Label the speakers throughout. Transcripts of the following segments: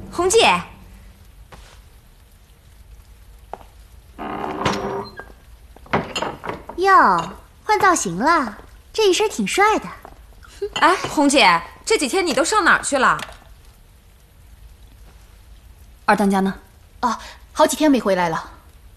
Speaker 1: 红姐，
Speaker 2: 哟，换造型了，这一身挺帅的。
Speaker 1: 哎，红姐，这几天你都上哪儿去了？
Speaker 3: 二当家呢？
Speaker 4: 哦，好几天没回来了。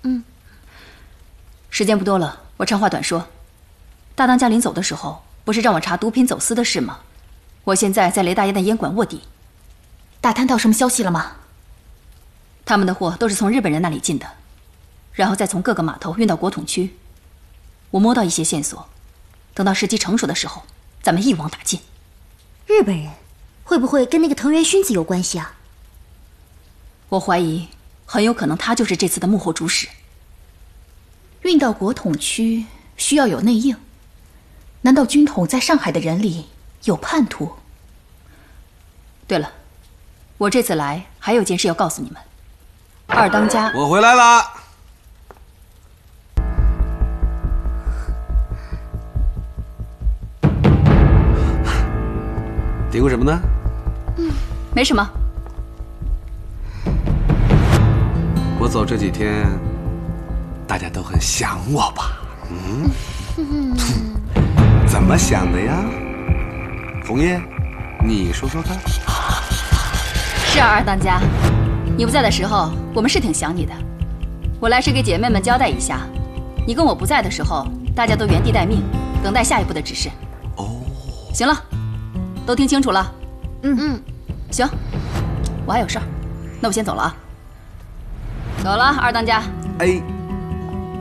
Speaker 3: 时间不多了，我长话短说。大当家临走的时候，不是让我查毒品走私的事吗？我现在在雷大爷的烟馆卧底。
Speaker 4: 打探到什么消息了吗？
Speaker 3: 他们的货都是从日本人那里进的，然后再从各个码头运到国统区。我摸到一些线索，等到时机成熟的时候，咱们一网打尽。
Speaker 2: 日本人会不会跟那个藤原薰子有关系啊？
Speaker 3: 我怀疑，很有可能他就是这次的幕后主使。
Speaker 4: 运到国统区需要有内应，难道军统在上海的人里有叛徒？
Speaker 3: 对了，我这次来还有件事要告诉你们。二当家，
Speaker 5: 我回来了。嘀咕什么呢？
Speaker 3: 没什么。
Speaker 5: 我走这几天，大家都很想我吧？怎么想的呀？红叶，你说说看。
Speaker 3: 是啊，二当家，你不在的时候，我们是挺想你的。我来是给姐妹们交代一下，你跟我不在的时候，大家都原地待命，等待下一步的指示。
Speaker 5: 哦，
Speaker 3: 行了，都听清楚了。行，我还有事儿，那我先走了啊。走了，二当家。
Speaker 5: 哎。